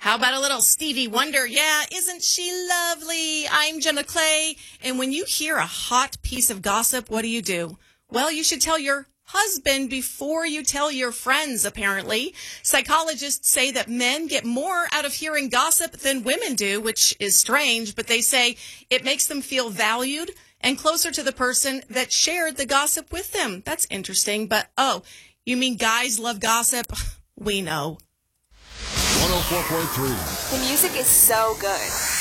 How about a little Stevie Wonder? Yeah, isn't she lovely? I'm Jenna Clay. And when you hear a hot piece of gossip, what do? Well, you should tell your husband before you tell your friends, apparently. Psychologists say that men get more out of hearing gossip than women do, which is strange, but they say it makes them feel valued and closer to the person that shared the gossip with them. That's interesting. But, you mean guys love gossip? We know. 104.3. The music is so good.